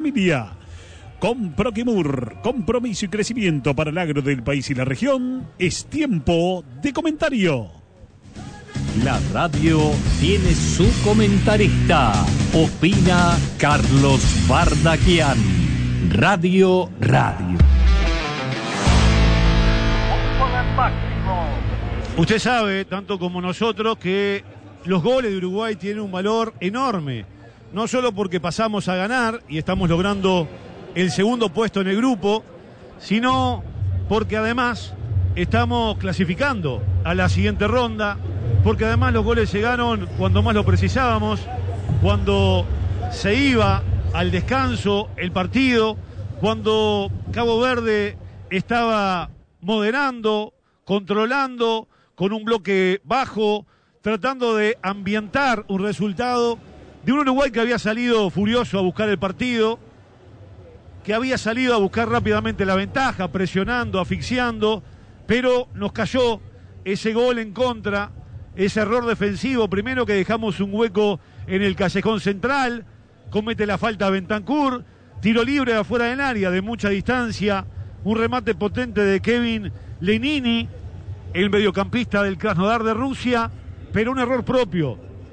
familia. Con Proquimur, compromiso y crecimiento para el agro del país y la región, es tiempo de comentario. La radio tiene su comentarista. Opina Carlos Bardaquian. Radio. Usted sabe, tanto como nosotros, que los goles de Uruguay tienen un valor enorme. No solo porque pasamos a ganar y estamos logrando el segundo puesto en el grupo, sino porque además estamos clasificando a la siguiente ronda, porque además los goles llegaron cuando más lo precisábamos, cuando se iba al descanso el partido, cuando Cabo Verde estaba moderando, controlando, con un bloque bajo, tratando de ambientar un resultado de un Uruguay que había salido furioso a buscar el partido, que había salido a buscar rápidamente la ventaja, presionando, asfixiando, pero nos cayó ese gol en contra, ese error defensivo. Primero que dejamos un hueco en el callejón central, comete la falta Bentancur, tiro libre afuera del área de mucha distancia, un remate potente de Kevin Lenini, el mediocampista del Krasnodar de Rusia, pero un error propio.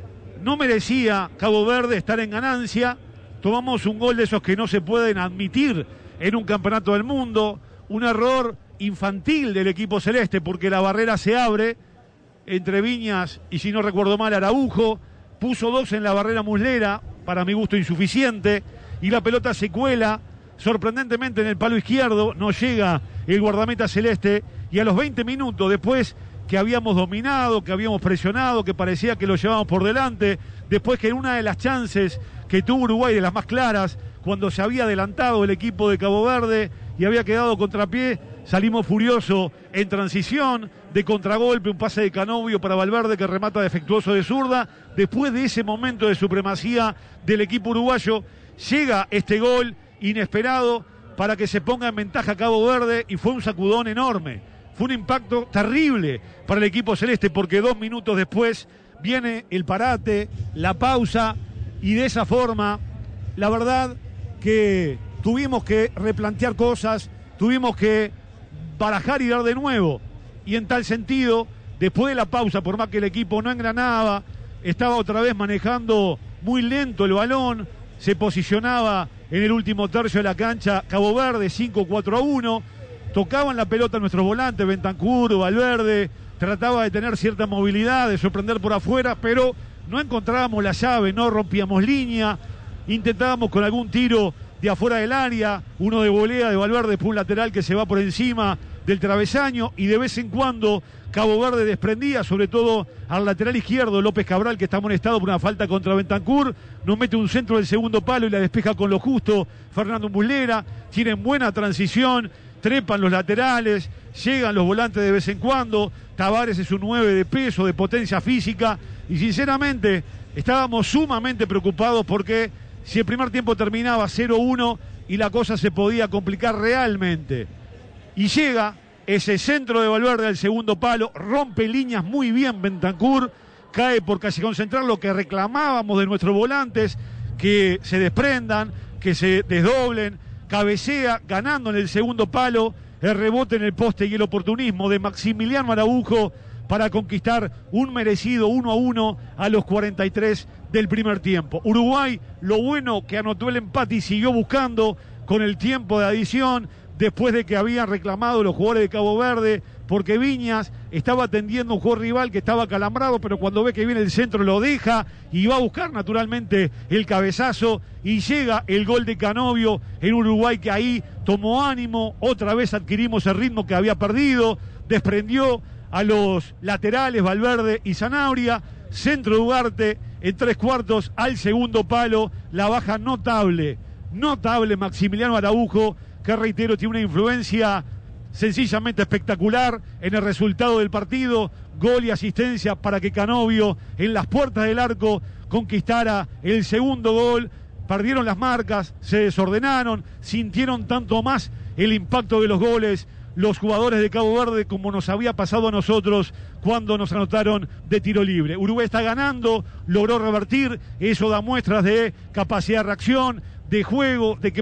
No merecía Cabo Verde estar en ganancia. Tomamos un gol de esos que no se pueden admitir en un campeonato del mundo. Un error infantil del equipo celeste, porque la barrera se abre entre Viñas y, si no recuerdo mal, Araujo. Puso dos en la barrera muslera, para mi gusto insuficiente, y la pelota se cuela sorprendentemente en el palo izquierdo. No llega el guardameta celeste, y a los 20 minutos después que habíamos dominado, que habíamos presionado, que parecía que lo llevábamos por delante, después que en una de las chances que tuvo Uruguay, de las más claras, cuando se había adelantado el equipo de Cabo Verde y había quedado contrapié, salimos furiosos en transición, de contragolpe, un pase de Canovio para Valverde que remata defectuoso de zurda. Después de ese momento de supremacía del equipo uruguayo, llega este gol inesperado para que se ponga en ventaja Cabo Verde, y fue un sacudón enorme. Fue un impacto terrible para el equipo celeste, porque 2 minutos después viene el parate, la pausa, y de esa forma, la verdad que tuvimos que replantear cosas, tuvimos que barajar y dar de nuevo. Y en tal sentido, después de la pausa, por más que el equipo no engranaba, estaba otra vez manejando muy lento el balón, se posicionaba en el último tercio de la cancha Cabo Verde, 5-4-1, tocaban la pelota nuestros volantes, Bentancur, Valverde, trataba de tener cierta movilidad, de sorprender por afuera, pero no encontrábamos la llave, no rompíamos línea, intentábamos con algún tiro de afuera del área, uno de volea de Valverde por un lateral que se va por encima del travesaño, y de vez en cuando Cabo Verde desprendía, sobre todo al lateral izquierdo, López Cabral, que está amonestado por una falta contra Bentancur, nos mete un centro del segundo palo y la despeja con lo justo Fernando Muslera. Tienen buena transición, trepan los laterales, llegan los volantes de vez en cuando. Tavares es un 9 de peso, de potencia física, y sinceramente estábamos sumamente preocupados, porque si el primer tiempo terminaba 0-1 y la cosa se podía complicar realmente. Y llega ese centro de Valverde al segundo palo, rompe líneas muy bien Bentancur, cae por callejón central, lo que reclamábamos de nuestros volantes, que se desprendan, que se desdoblen, cabecea, ganando en el segundo palo, el rebote en el poste y el oportunismo de Maximiliano Araujo para conquistar un merecido 1-1 a los 43 del primer tiempo. Uruguay, lo bueno que anotó el empate y siguió buscando con el tiempo de adición, después de que habían reclamado los jugadores de Cabo Verde, porque Viñas estaba atendiendo a un jugador rival que estaba acalambrado, pero cuando ve que viene el centro lo deja y va a buscar naturalmente el cabezazo, y llega el gol de Canovio en Uruguay, que ahí tomó ánimo, otra vez adquirimos el ritmo que había perdido, desprendió a los laterales Valverde y Zanabria, centro de Ugarte en 3/4 al segundo palo, la baja notable Maximiliano Araujo, que reitero, tiene una influencia sencillamente espectacular en el resultado del partido. Gol y asistencia para que Canovio, en las puertas del arco, conquistara el segundo gol. Perdieron las marcas, se desordenaron, sintieron tanto más el impacto de los goles los jugadores de Cabo Verde, como nos había pasado a nosotros cuando nos anotaron de tiro libre. Uruguay está ganando, logró revertir, eso da muestras de capacidad de reacción, de juego, de que